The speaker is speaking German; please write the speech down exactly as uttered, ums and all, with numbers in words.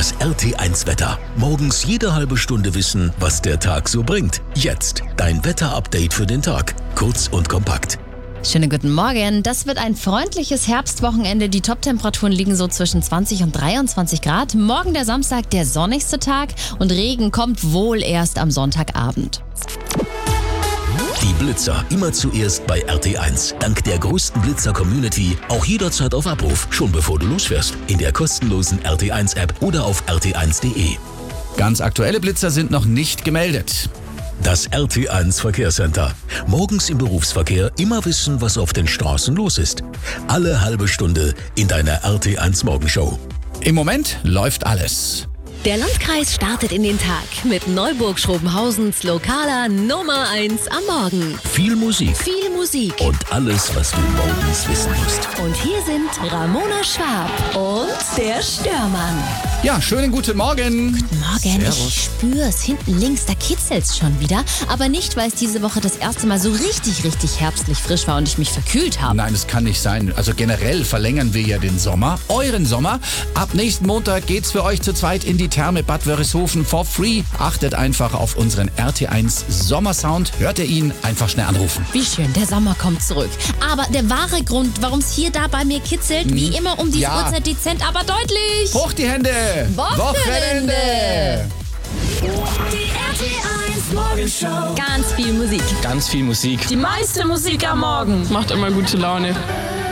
Das R T eins Wetter. Morgens jede halbe Stunde wissen, was der Tag so bringt. Jetzt dein Wetterupdate für den Tag. Kurz und kompakt. Schönen guten Morgen. Das wird ein freundliches Herbstwochenende. Die Top-Temperaturen liegen so zwischen zwanzig und dreiundzwanzig Grad. Morgen der Samstag, der sonnigste Tag, und Regen kommt wohl erst am Sonntagabend. Die Blitzer immer zuerst bei R T eins. Dank der größten Blitzer-Community auch jederzeit auf Abruf, schon bevor du losfährst. In der kostenlosen R T eins App oder auf r t eins punkt d e. Ganz aktuelle Blitzer sind noch nicht gemeldet. Das R T eins Verkehrscenter. Morgens im Berufsverkehr immer wissen, was auf den Straßen los ist. Alle halbe Stunde in deiner R T eins Morgenshow. Im Moment läuft alles. Der Landkreis startet in den Tag mit Neuburg-Schrobenhausens lokaler Nummer eins am Morgen. Viel Musik Viel Musik. und alles, was du morgens wissen musst. Und hier sind Ramona Schwab und der Störmann. Ja, schönen guten Morgen. Morgen, Servus. ich spür's. Hinten links, da kitzelt's schon wieder. Aber nicht, weil es diese Woche das erste Mal so richtig, richtig herbstlich frisch war und ich mich verkühlt habe. Nein, das kann nicht sein. Also generell verlängern wir ja den Sommer, euren Sommer. Ab nächsten Montag geht's für euch zu zweit in die Therme Bad Wörishofen for free. Achtet einfach auf unseren R T eins Sommersound. Hört ihr ihn? Einfach schnell anrufen. Wie schön, der Sommer kommt zurück. Aber der wahre Grund, warum es hier da bei mir kitzelt, wie immer um diese Ja. Uhrzeit dezent, aber deutlich. Hoch die Hände! Wochenende. Die R T eins Morgenshow. Ganz viel Musik. Ganz viel Musik. Die meiste Musik am Morgen macht immer gute Laune.